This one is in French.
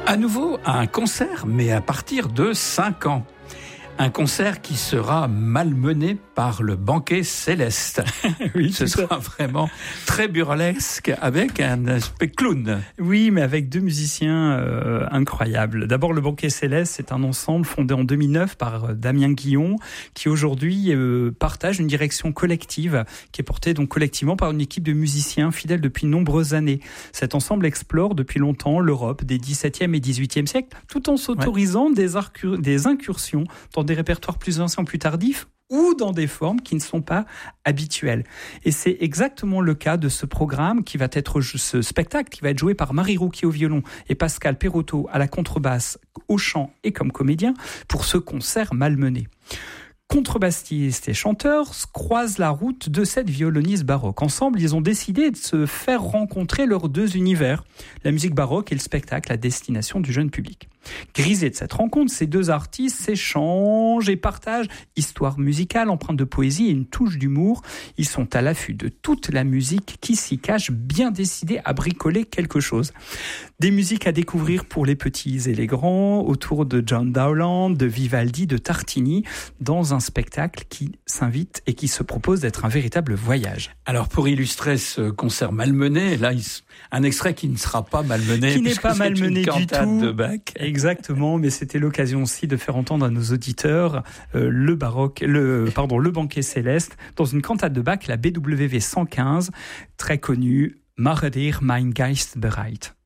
À nouveau, un concert, mais à partir de 5 ans. Un concert qui sera malmené par le banquet céleste. Oui, ce sera vraiment très burlesque avec un aspect clown. Oui, mais avec deux musiciens incroyables. D'abord, le banquet céleste, c'est un ensemble fondé en 2009 par Damien Guillon, qui aujourd'hui partage une direction collective qui est portée donc collectivement par une équipe de musiciens fidèles depuis de nombreuses années. Cet ensemble explore depuis longtemps l'Europe des XVIIe et XVIIIe siècles, tout en s'autorisant des incursions dans des répertoires plus anciens, plus tardifs, ou dans des formes qui ne sont pas habituelles. Et c'est exactement le cas de ce programme qui va être, ce spectacle qui va être joué par Marie Rouquier au violon et Pascal Perotto à la contrebasse, au chant et comme comédien pour ce concert malmené. Contrebassistes et chanteurs croisent la route de cette violoniste baroque. Ensemble, ils ont décidé de se faire rencontrer leurs deux univers, la musique baroque et le spectacle à destination du jeune public. Grisés de cette rencontre, ces deux artistes s'échangent et partagent histoire musicale, empreinte de poésie et une touche d'humour. Ils sont à l'affût de toute la musique qui s'y cache, bien décidés à bricoler quelque chose. Des musiques à découvrir pour les petits et les grands, autour de John Dowland, de Vivaldi, de Tartini, dans un spectacle qui s'invite et qui se propose d'être un véritable voyage. Alors pour illustrer ce concert malmené, là, un extrait qui ne sera pas malmené. Qui n'est pas malmené du tout. De Bach. Exactement, mais c'était l'occasion aussi de faire entendre à nos auditeurs le banquet céleste dans une cantate de Bach, la BWV 115, très connue, Mach dir mein Geist bereit.